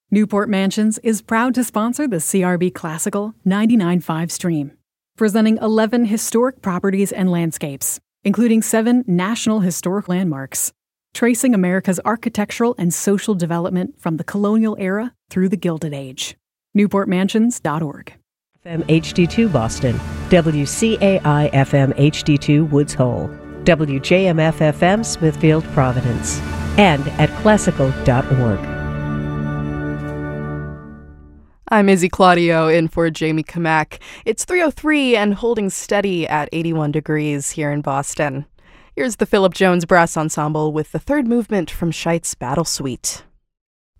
Newport Mansions is proud to sponsor the CRB Classical 99.5 stream, presenting 11 historic properties and landscapes, including 7 National Historic Landmarks, tracing America's architectural and social development from the colonial era through the Gilded Age. NewportMansions.org. FM HD2 Boston, WCAI FM HD2 Woods Hole, WJMF FM Smithfield Providence, and at classical.org. I'm Izzy Claudio in for Jamie Kamak. It's 3:03 and holding steady at 81 degrees here in Boston. Here's the Philip Jones Brass Ensemble with the third movement from Scheidt's Battle Suite.